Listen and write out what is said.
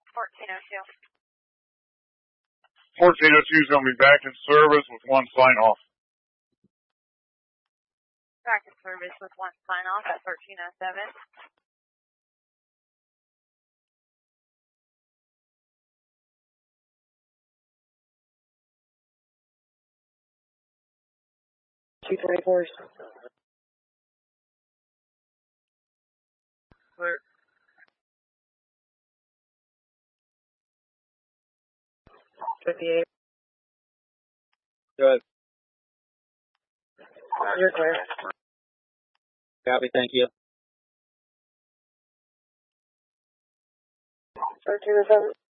1402. 1402 is going to be back in service with one sign-off. Back in service with one sign-off at 1307. $224. Clear. $58. Good. You're clear. Copy, thank you. 1307.